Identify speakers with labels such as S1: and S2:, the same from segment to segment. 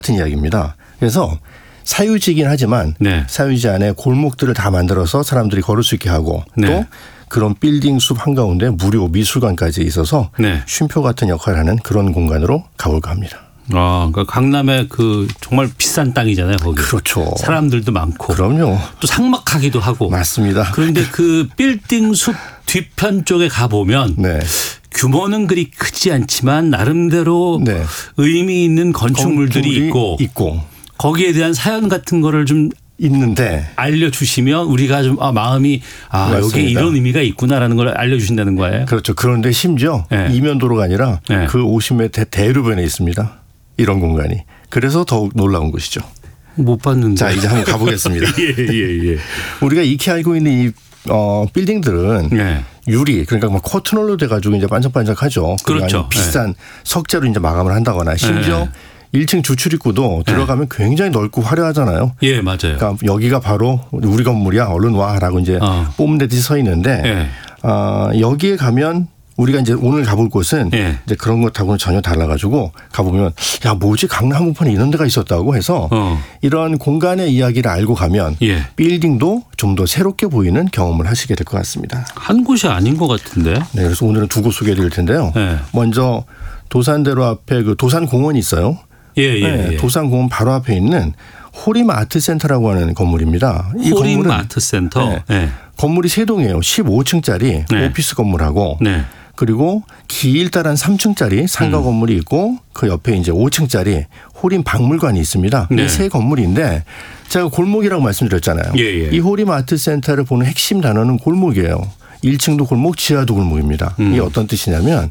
S1: 같은 이야기입니다. 그래서 사유지이긴 하지만
S2: 네.
S1: 사유지 안에 골목들을 다 만들어서 사람들이 걸을 수 있게 하고
S2: 네.
S1: 또 그런 빌딩 숲 한가운데 무료 미술관까지 있어서
S2: 네.
S1: 쉼표 같은 역할을 하는 그런 공간으로 가볼까 합니다.
S2: 그러니까 강남의 그 정말 비싼 땅이잖아요. 거기.
S1: 그렇죠.
S2: 사람들도 많고.
S1: 그럼요.
S2: 또 삭막하기도 하고.
S1: 맞습니다.
S2: 그런데 그 빌딩 숲 뒤편 쪽에 가보면
S1: 네.
S2: 규모는 그리 크지 않지만 나름대로
S1: 네.
S2: 의미 있는 건축물들이 있고 거기에 대한 사연 같은 거를 좀
S1: 있는데
S2: 알려주시면 우리가 좀 마음이 여기에 이런 의미가 있구나라는 걸 알려주신다는 거예요.
S1: 그렇죠. 그런데 심지어
S2: 네.
S1: 이면도로가 아니라
S2: 네.
S1: 그 50m 대로변에 있습니다. 이런 공간이. 그래서 더욱 놀라운 것이죠.
S2: 못 봤는데.
S1: 자, 이제 한번 가보겠습니다.
S2: 예.
S1: 우리가 익히 알고 있는 이 빌딩들은
S2: 네.
S1: 유리 그러니까 막 커튼홀로 돼가지고 이제 반짝반짝하죠.
S2: 그렇죠.
S1: 비싼 석재로 이제 마감을 한다거나 심지어 1층 주출입구도 들어가면 굉장히 넓고 화려하잖아요.
S2: 예, 맞아요.
S1: 그러니까 여기가 바로 우리 건물이야, 얼른 와라고 이제 뽐내듯이 서 있는데 여기에 가면 우리가 이제 오늘 가볼 곳은 이제 그런 것하고는 전혀 달라가지고 가보면 야 뭐지 강남 한복판에 이런 데가 있었다고 해서 이런 공간의 이야기를 알고 가면 빌딩도 좀 더 새롭게 보이는 경험을 하시게 될 것 같습니다.
S2: 한 곳이 아닌 것 같은데.
S1: 네, 그래서 오늘은 두 곳 소개해드릴 텐데요. 먼저 도산대로 앞에 그 도산공원이 있어요.
S2: 예.
S1: 도산공원 바로 앞에 있는 호림 아트센터라고 하는 건물입니다. 이
S2: 호림
S1: 건물은
S2: 아트센터.
S1: 건물이 3동이에요. 15층짜리 오피스 건물하고 그리고 길다란 3층짜리 상가 건물이 있고 그 옆에 이제 5층짜리 호림 박물관이 있습니다. 이 세 건물인데 제가 골목이라고 말씀드렸잖아요. 이 호림 아트센터를 보는 핵심 단어는 골목이에요. 1층도 골목, 지하도 골목입니다. 이게 어떤 뜻이냐면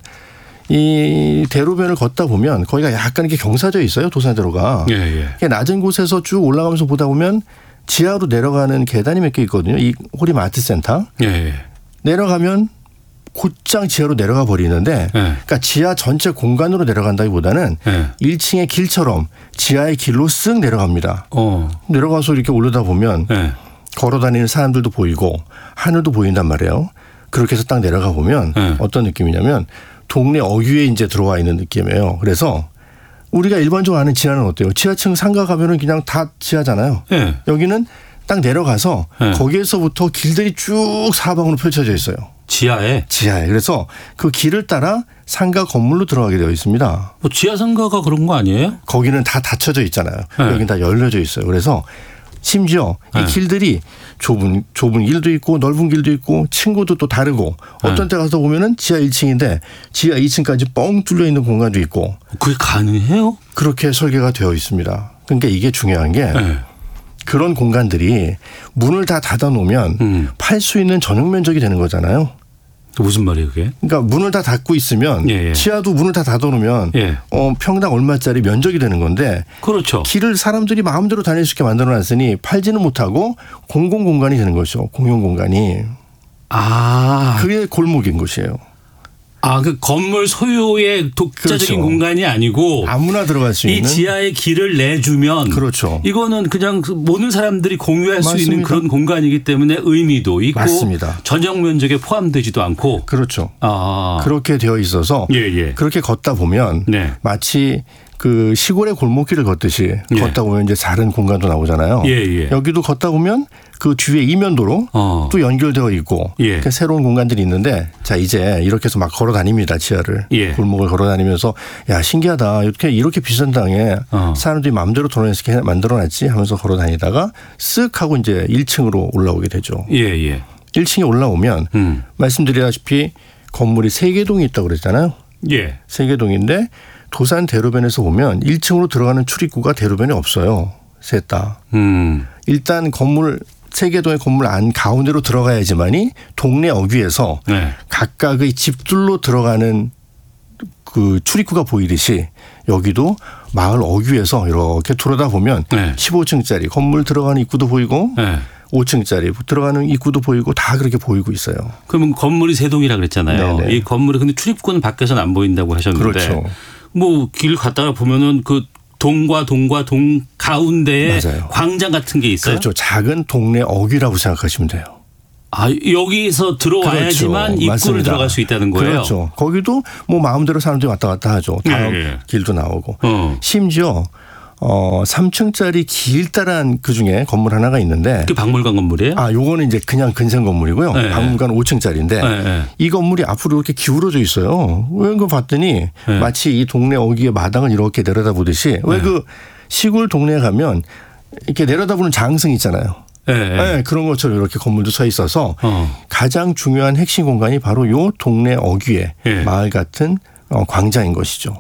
S1: 이 대로변을 걷다 보면 거기가 약간 이렇게 경사져 있어요. 도산대로가. 낮은 곳에서 쭉 올라가면서 보다 보면 지하로 내려가는 계단이 몇 개 있거든요. 이 호림 아트센터. 내려가면 곧장 지하로 내려가 버리는데 그러니까 지하 전체 공간으로 내려간다기보다는 1층의 길처럼 지하의 길로 쓱 내려갑니다. 내려가서 이렇게 올라다 보면 걸어다니는 사람들도 보이고 하늘도 보인단 말이에요. 그렇게 해서 딱 내려가 보면 어떤 느낌이냐면 동네 어귀에 이제 들어와 있는 느낌이에요. 그래서 우리가 일반적으로 아는 지하는 어때요? 지하층 상가 가면은 그냥 다 지하잖아요. 여기는 딱 내려가서 거기에서부터 길들이 쭉 사방으로 펼쳐져 있어요.
S2: 지하에?
S1: 지하에. 그래서 그 길을 따라 상가 건물로 들어가게 되어 있습니다.
S2: 뭐 지하 상가가 그런 거 아니에요?
S1: 거기는 다 닫혀져 있잖아요. 여기는 다 열려져 있어요. 그래서 심지어 이 길들이 좁은 길도 있고 넓은 길도 있고 층고도 또 다르고 어떤 때 가서 보면은 지하 1층인데 지하 2층까지 뻥 뚫려 있는 공간도 있고.
S2: 그게 가능해요?
S1: 그렇게 설계가 되어 있습니다. 그러니까 이게 중요한 게 그런 공간들이 문을 다 닫아 놓으면 팔 수 있는 전용 면적이 되는 거잖아요.
S2: 무슨 말이에요 그게?
S1: 그러니까 문을 다 닫고 있으면 지하도 문을 다 닫아 놓으면 평당 얼마짜리 면적이 되는 건데
S2: 그렇죠.
S1: 길을 사람들이 마음대로 다닐 수 있게 만들어 놨으니 팔지는 못하고 공공 공간이 되는 거죠. 공용 공간이. 그게 골목인 것이에요.
S2: 그 건물 소유의 독자적인
S1: 그렇죠.
S2: 공간이 아니고
S1: 아무나 들어갈 수 있는.
S2: 이 지하에 길을 내주면
S1: 그렇죠.
S2: 이거는 그냥 모든 사람들이 공유할
S1: 맞습니다.
S2: 수 있는 그런 공간이기 때문에 의미도 있고
S1: 맞습니다.
S2: 전용 면적에 포함되지도 않고.
S1: 그렇죠. 그렇게 되어 있어서 그렇게 걷다 보면 마치 그 시골의 골목길을 걷듯이 걷다 보면 이제 다른 공간도 나오잖아요. 여기도 걷다 보면 그 뒤에 이면도로 또 연결되어 있고 새로운 공간들이 있는데 자 이제 이렇게 해서 막 걸어 다닙니다. 지하를. 골목을 걸어 다니면서 야 신기하다. 이렇게 비싼 땅에 사람들이 마음대로 돌아다닐 수 있게 만들어놨지 하면서 걸어 다니다가 쓱 하고 이제 1층으로 올라오게 되죠. 1층에 올라오면 말씀드렸다시피 건물이 3개 동이 있다고 그랬잖아요. 3개 동인데 도산 대로변에서 보면 1층으로 들어가는 출입구가 대로변에 없어요. 셋 다. 일단 건물 3개 동의 건물 안 가운데로 들어가야지만이 동네 어귀에서 각각의 집들로 들어가는 그 출입구가 보이듯이 여기도 마을 어귀에서 이렇게 돌아다 보면 15층짜리 건물 들어가는 입구도 보이고 5층짜리 들어가는 입구도 보이고 다 그렇게 보이고 있어요.
S2: 그러면 건물이 3동이라 그랬잖아요. 이 건물이 근데 출입구는 밖에서는 안 보인다고 하셨는데.
S1: 그렇죠.
S2: 뭐 길 갔다가 보면은 그 동과 동 가운데에 광장 같은 게 있어요.
S1: 그렇죠. 작은 동네 어귀라고 생각하시면 돼요.
S2: 여기서 들어와야지만 입구를
S1: 맞습니다.
S2: 들어갈 수 있다는 거예요.
S1: 그렇죠. 거기도 뭐 마음대로 사람들이 왔다 갔다 하죠. 다음 길도 나오고. 심지어 3층짜리 길다란 그 중에 건물 하나가 있는데.
S2: 그 박물관 건물이에요?
S1: 요거는 이제 그냥 근생 건물이고요. 네. 박물관 5층짜리인데 네. 이 건물이 앞으로 이렇게 기울어져 있어요. 왜 그거 봤더니 네. 마치 이 동네 어귀의 마당을 이렇게 내려다보듯이 왜 그 시골 동네에 가면 이렇게 내려다보는 장승 있잖아요. 네, 그런 것처럼 이렇게 건물도 서 있어서 가장 중요한 핵심 공간이 바로 요 동네 어귀의 마을 같은 광장인 것이죠.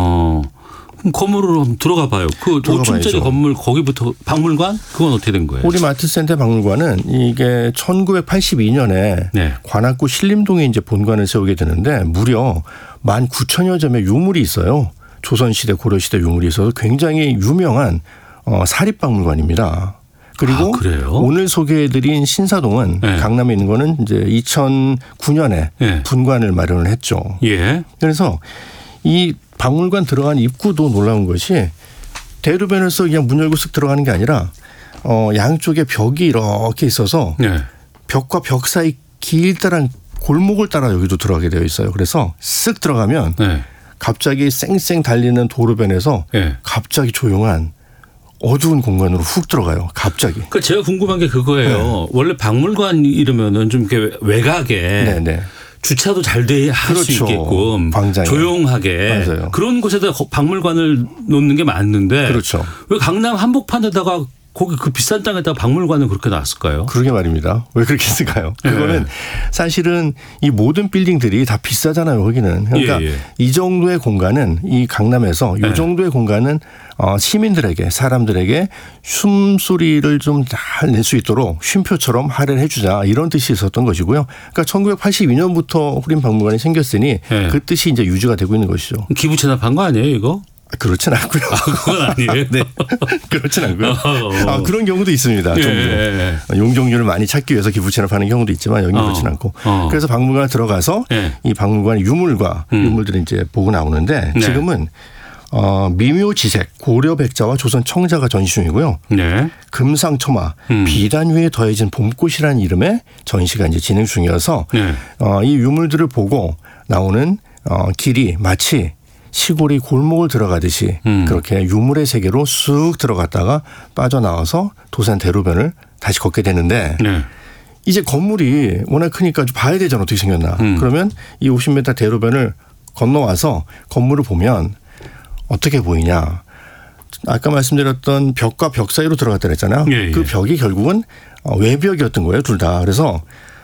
S2: 그럼 건물로 한번 들어가 봐요. 그 5층짜리 건물 거기부터 박물관? 그건 어떻게 된 거예요?
S1: 호림 아트센터 박물관은 이게 1982년에 네. 관악구 신림동에 이제 본관을 세우게 되는데 무려 19,000여 점의 유물이 있어요. 조선시대, 고려시대 유물이 있어서 굉장히 유명한 사립박물관입니다. 그리고 오늘 소개해드린 신사동은 네. 강남에 있는 거는 이제 2009년에 네. 분관을 마련을 했죠.
S2: 예.
S1: 그래서 이 박물관 들어간 입구도 놀라운 것이 대로변에서 그냥 문 열고 쓱 들어가는 게 아니라 양쪽에 벽이 이렇게 있어서 네. 벽과 벽 사이 길다란 골목을 따라 여기도 들어가게 되어 있어요. 그래서 쓱 들어가면 네. 갑자기 쌩쌩 달리는 도로변에서 네. 갑자기 조용한 어두운 공간으로 훅 들어가요. 갑자기.
S2: 그러니까 제가 궁금한 게 그거예요. 네. 원래 박물관 이러면은 좀 이렇게 외곽에 네, 네. 주차도 잘 돼 할 수
S1: 그렇죠.
S2: 있게끔
S1: 광장에.
S2: 조용하게
S1: 맞아요.
S2: 그런 곳에다 박물관을 놓는 게 맞는데
S1: 그렇죠.
S2: 왜 강남 한복판에다가 거기 그 비싼 땅에다가 박물관을 그렇게 놨을까요?
S1: 그러게 말입니다. 왜 그렇게 했을까요? 그거는 네. 사실은 이 모든 빌딩들이 다 비싸잖아요. 거기는. 그러니까 이 정도의 공간은 이 강남에서 이 정도의 공간은 시민들에게 사람들에게 숨소리를 좀 잘 낼 수 있도록 쉼표처럼 할애를 해 주자 이런 뜻이 있었던 것이고요. 그러니까 1982년부터 호림 박물관이 생겼으니 그 뜻이 이제 유지가 되고 있는 것이죠.
S2: 기부 체납한 거 아니에요, 이거?
S1: 그렇진 않고요.
S2: 그건 아니에요.
S1: 네, 그렇진 않고요. 그런 경우도 있습니다. 용적률을 많이 찾기 위해서 기부 체납하는 경우도 있지만 여기 그렇진 않고. 그래서 박물관에 들어가서 이 박물관 유물과 유물들을 이제 보고 나오는데 지금은 미묘지색, 고려백자와 조선 청자가 전시 중이고요. 네. 금상첨화, 비단 위에 더해진 봄꽃이라는 이름의 전시가 이제 진행 중이어서 이 유물들을 보고 나오는 길이 마치 시골이 골목을 들어가듯이 그렇게 유물의 세계로 쑥 들어갔다가 빠져나와서 도산 대로변을 다시 걷게 되는데 이제 건물이 워낙 크니까 좀 봐야 되잖아. 어떻게 생겼나. 그러면 이 50m 대로변을 건너와서 건물을 보면 어떻게 보이냐. 아까 말씀드렸던 벽과 벽 사이로 들어갔다 그랬잖아요. 그 벽이 결국은 외벽이었던 거예요. 둘 다. 그래서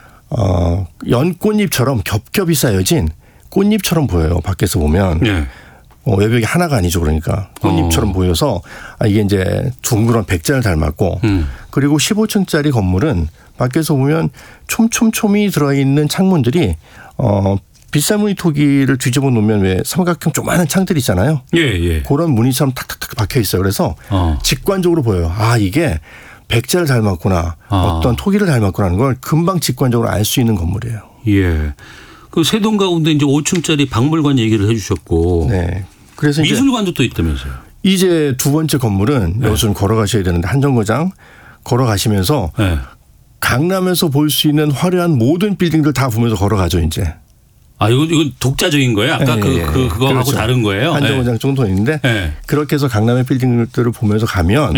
S1: 연꽃잎처럼 겹겹이 쌓여진 꽃잎처럼 보여요. 밖에서 보면. 외벽이 하나가 아니죠. 그러니까 꽃잎처럼 보여서 이게 이제 둥그런 백자를 닮았고 그리고 15층짜리 건물은 밖에서 보면 촘촘촘이 들어있는 창문들이 빗사무늬 토기를 뒤집어 놓으면 왜 삼각형 조그마한 창들이 있잖아요. 그런 무늬처럼 탁탁탁 박혀 있어요. 그래서 직관적으로 보여요. 이게 백자를 닮았구나. 어떤 토기를 닮았구나 하는 걸 금방 직관적으로 알 수 있는 건물이에요.
S2: 예. 그 세동 가운데 이제 5층짜리 박물관 얘기를 해 주셨고.
S1: 네. 그래서
S2: 미술관도 또 있다면서요.
S1: 이제 두 번째 건물은 여기서 걸어가셔야 되는데 한정거장 걸어가시면서 강남에서 볼 수 있는 화려한 모든 빌딩들 다 보면서 걸어가죠, 이제.
S2: 이건 독자적인 거예요? 아까 그거하고 그렇죠. 다른 거예요?
S1: 한정거장 정도는 있는데 그렇게 해서 강남의 빌딩들을 보면서 가면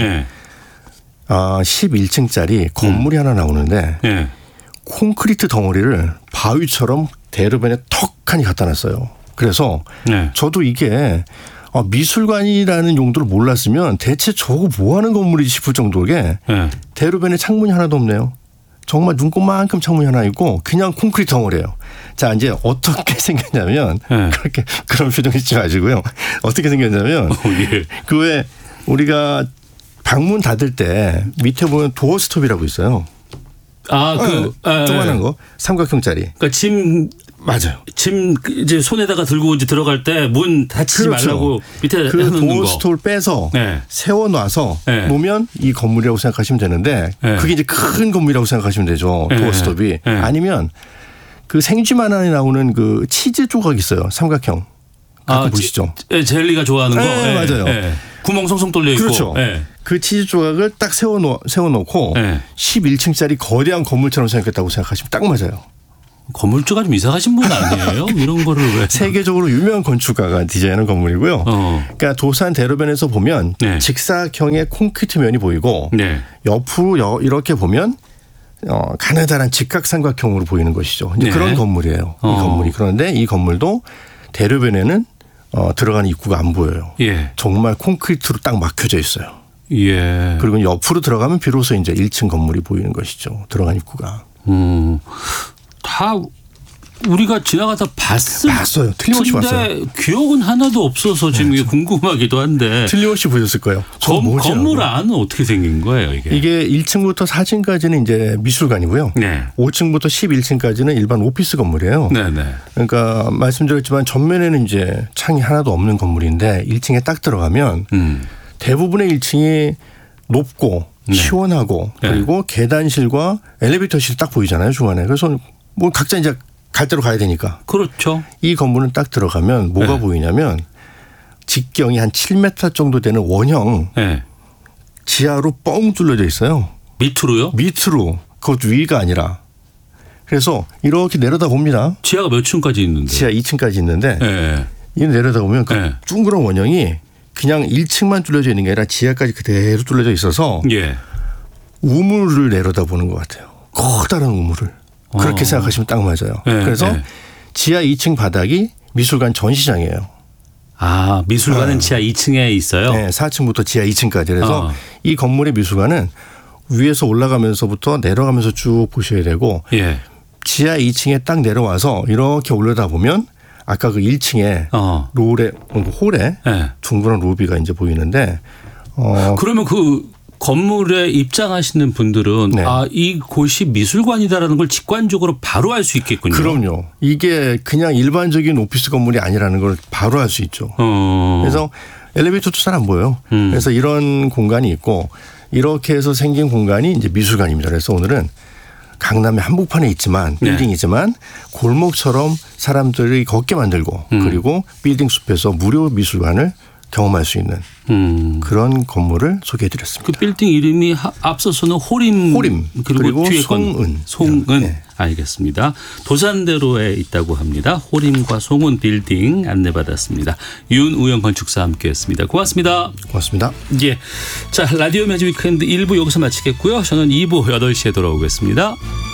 S1: 11층짜리 건물이 하나 나오는데 콘크리트 덩어리를 바위처럼 대로변에 턱하니 갖다 놨어요. 그래서 저도 이게 미술관이라는 용도를 몰랐으면 대체 저거 뭐 하는 건물이지 싶을 정도에 대로변에 창문이 하나도 없네요. 정말 눈꽃만큼 창문이 하나 있고 그냥 콘크리트 덩어리예요. 자, 이제 어떻게 생겼냐면 그렇게 그런 표정 짓지 마시고요. 어떻게 생겼냐면 그 왜 우리가 방문 닫을 때 밑에 보면 도어 스톱이라고 있어요. 조그만한 거 삼각형짜리.
S2: 그러니까
S1: 맞아요.
S2: 짐 이제 손에다가 들고 이제 들어갈 때 문 닫히지 말라고 밑에
S1: 그 도어 스톱을 빼서 세워놔서 놓으면 이 건물이라고 생각하시면 되는데 그게 이제 큰 건물이라고 생각하시면 되죠. 도어 스톱이. 아니면 그 생쥐만한에 나오는 그 치즈 조각 있어요. 삼각형. 가끔 보시죠.
S2: 젤리가 좋아하는 거.
S1: 맞아요.
S2: 구멍 송송 뚫려 있고.
S1: 그렇죠. 그 치즈 조각을 딱 세워놓고 11층짜리 거대한 건물처럼 생겼다고 생각하시면 딱 맞아요.
S2: 건물주가 좀 이상하신 분 아니에요? 이런 거를 왜?
S1: 세계적으로 유명한 건축가가 디자인한 건물이고요. 그러니까 도산 대로변에서 보면 네. 직사형의 콘크리트 면이 보이고 네. 옆으로 이렇게 보면 가느다란 직각삼각형으로 보이는 것이죠. 이제 네. 그런 건물이에요. 이 건물이. 그런데 이 건물도 대로변에는 들어가는 입구가 안 보여요. 예. 정말 콘크리트로 딱 막혀져 있어요. 예. 그리고 옆으로 들어가면 비로소 이제 1층 건물이 보이는 것이죠. 들어간 입구가.
S2: 다 우리가 지나가다 봤어요.
S1: 틀림없이 봤어요.
S2: 기억은 하나도 없어서 지금 이게 궁금하기도 한데.
S1: 틀림없이 보셨을 거예요.
S2: 건물 안은 어떻게 생긴 거예요, 이게?
S1: 이게 1층부터 4층까지는 이제 미술관이고요. 네. 5층부터 11층까지는 일반 오피스 건물이에요. 네, 네. 그러니까 말씀드렸지만 전면에는 이제 창이 하나도 없는 건물인데 1층에 딱 들어가면 대부분의 1층이 높고 네. 시원하고 그리고 네. 계단실과 엘리베이터실이 딱 보이잖아요, 중간에. 그래서 뭐 각자 이제 갈 대로 가야 되니까.
S2: 그렇죠.
S1: 이 건물은 딱 들어가면 뭐가 네. 보이냐면 직경이 한 7m 정도 되는 원형 네. 지하로 뻥 뚫려져 있어요.
S2: 밑으로요?
S1: 밑으로. 그것도 위가 아니라. 그래서 이렇게 내려다 봅니다.
S2: 지하가 몇 층까지 있는데?
S1: 지하 2층까지 있는데 네. 이 내려다 보면 그 네. 둥그런 원형이 그냥 1층만 뚫려져 있는 게 아니라 지하까지 그대로 뚫려져 있어서 예. 우물을 내려다보는 것 같아요. 커다란 우물을. 그렇게 생각하시면 딱 맞아요. 네, 그래서 네. 지하 2층 바닥이 미술관 전시장이에요.
S2: 아, 미술관은 지하 2층에 있어요?
S1: 네. 4층부터 지하 2층까지. 그래서 이 건물의 미술관은 위에서 올라가면서부터 내려가면서 쭉 보셔야 되고 예. 지하 2층에 딱 내려와서 이렇게 올라다보면 아까 그 1층에 홀에 네. 둥그런 로비가 이제 보이는데
S2: 그러면 그 건물에 입장하시는 분들은 네. 아, 이곳이 미술관이다라는 걸 직관적으로 바로 알 수 있겠군요.
S1: 그럼요. 이게 그냥 일반적인 오피스 건물이 아니라는 걸 바로 알 수 있죠. 그래서 엘리베이터도 잘 안 보여요. 그래서 이런 공간이 있고 이렇게 해서 생긴 공간이 이제 미술관입니다. 그래서 오늘은 강남의 한복판에 있지만 빌딩이지만 골목처럼 사람들이 걷게 만들고 그리고 빌딩 숲에서 무료 미술관을 경험할 수 있는 그런 건물을 소개해드렸습니다.
S2: 그 빌딩 이름이 앞서서는 호림
S1: 그리고
S2: 뒤에
S1: 송은.
S2: 네. 알겠습니다. 도산대로에 있다고 합니다. 호림과 송은 빌딩 안내받았습니다. 윤우영 건축사와 함께했습니다. 고맙습니다.
S1: 고맙습니다.
S2: 예, 자 라디오 매직 위크엔드 1부 여기서 마치겠고요. 저는 2부 8시에 돌아오겠습니다.